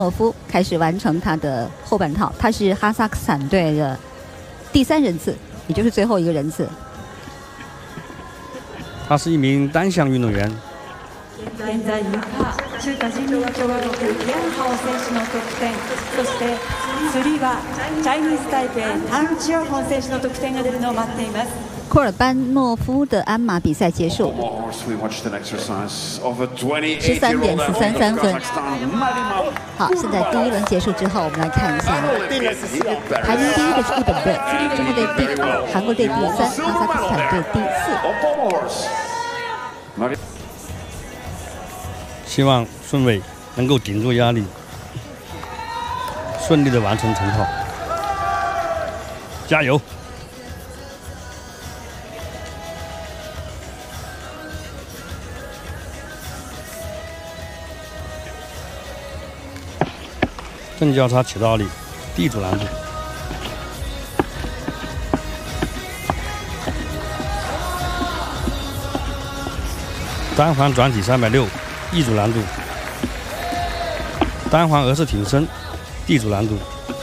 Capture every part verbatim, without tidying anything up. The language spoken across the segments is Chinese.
诺夫开始完成他的后半套，他是哈萨克斯坦队的第三人次，也就是最后一个人次。 他是一名单项运动员。 現在ゆか中華人民共和国ゲンハオ選手の得点、そして釣りはチャイニーズ台北タン・チアホン選手の得点が出るのを待っています。 库尔班诺夫的鞍马比赛结束，十三点四三三分。好，现在第一轮结束之后，我们来看一下，排名第一的是日本队，中国队第二，韩国队第三，哈萨克斯坦队第四。 希望顺伟能够顶住压力，顺利的完成成套，加油！正交叉起倒立，地主难度。单环转体三百六，一组难度。单环俄式挺身，地主难度。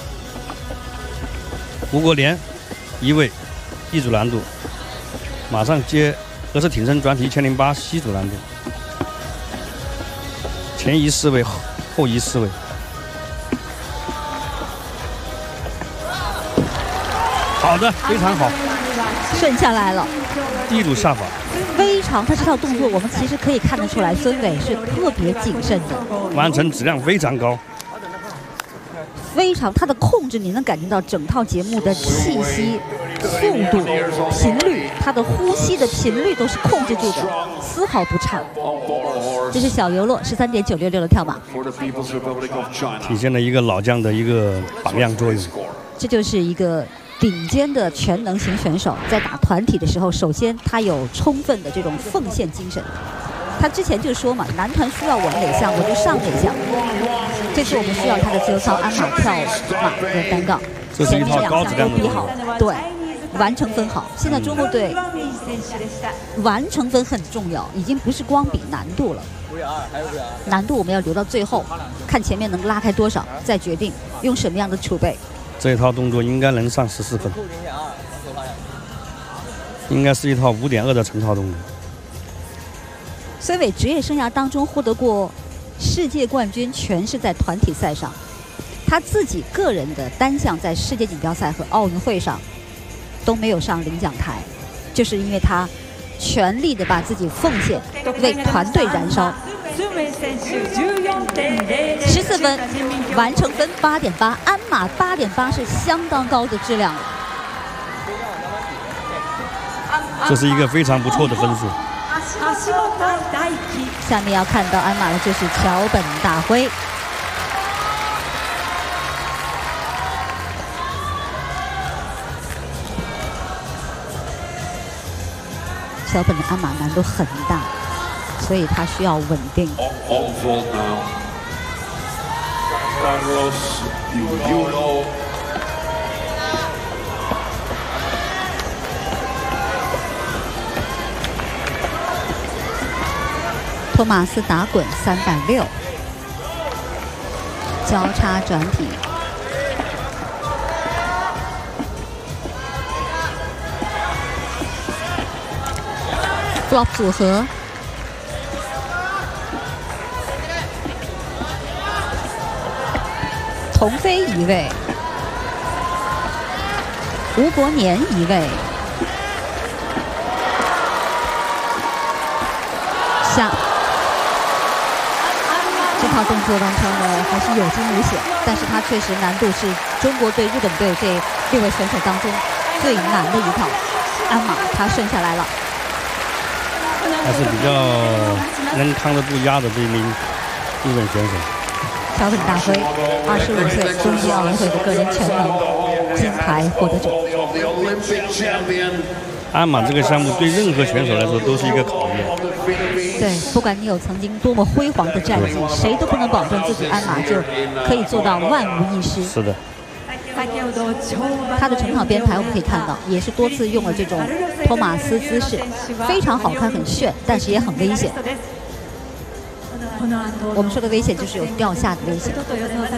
吴国联一位，一组难度。马上接俄式挺身转体一千零八，西组难度。前移四位，后移四位。好的，非常好， 顺下来了。 地主下法， 非常，他这套动作我们其实可以看得出来，孙伟是特别谨慎的， 完成质量非常高。 非常，他的控制你能感觉到整套节目的气息、速度、频率，他的呼吸的频率都是控制住的，丝毫不差。这是小尤洛十三点九六六的跳马， 体现了一个老将的一个榜样作用。 这就是一个顶尖的全能型选手，在打团体的时候，首先他有充分的这种奉献精神。他之前就说嘛，男团需要我哪项我就上哪项。这次我们需要他的自由操、鞍马、跳马和单杠， 这是一套高质量的比好，对，完成分好。现在中国队完成分很重要，已经不是光比难度了。难度我们要留到最后，看前面能拉开多少，再决定用什么样的储备。 这一套动作应该能上十四分，应该是一套五点二的成套动作。 孙伟职业生涯当中获得过世界冠军，全是在团体赛上。他自己个人的单项在世界锦标赛和奥运会上都没有上领奖台，就是因为他全力的把自己奉献，为团队燃烧。十四分，完成分八点八，鞍马八点八是相当高的质量了。 这是一个非常不错的分数。 下面要看到鞍马的就是桥本大辉。桥本的鞍马难度很大，所以他需要稳定。托马斯打滚三百六，交叉转体，flop 组合，童飞一位，吴国年一位，下。这套动作当中呢，还是有惊无险，但是它确实难度是中国队、日本队这六位选手当中最难的一套鞍马，他顺下来了。 还是比较能扛得住压的这一名日本选手。 桥本大辉，二十五岁，东京奥运会的个人全能金牌获得者。 鞍马这个项目对任何选手来说都是一个考验。 对，不管你有曾经多么辉煌的战绩，谁都不能保证自己鞍马就可以做到万无一失。 是的。 他的成套编排我们可以看到，也是多次用了这种托马斯姿势，非常好看，很炫，但是也很危险。 この後我们说的危险就是有掉下的危险。 と予想され